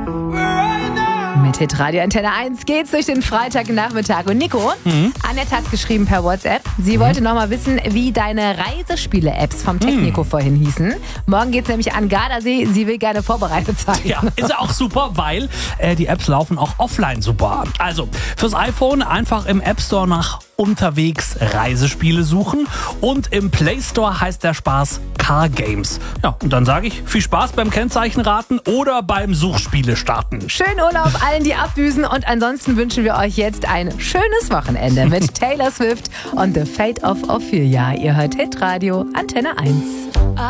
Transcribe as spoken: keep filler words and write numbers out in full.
Mit Hitradio Antenne eins geht's durch den Freitagnachmittag. Und Nico, mhm. Annette hat geschrieben per WhatsApp, sie mhm. wollte noch mal wissen, wie deine Reisespiele-Apps vom Technico mhm. vorhin hießen. Morgen geht's nämlich an Gardasee, sie will gerne vorbereitet sein. Ja, ist ja auch super, weil äh, die Apps laufen auch offline super. Also fürs iPhone einfach im App Store nach unterwegs Reisespiele suchen und im Play Store heißt der Spaß Car Games. Ja, und dann sage ich, viel Spaß beim Kennzeichenraten oder beim Suchspiele starten. Schönen Urlaub allen, die abdüsen, und ansonsten wünschen wir euch jetzt ein schönes Wochenende mit Taylor Swift und The Fate of Ophelia. Ihr hört Hitradio Antenne eins.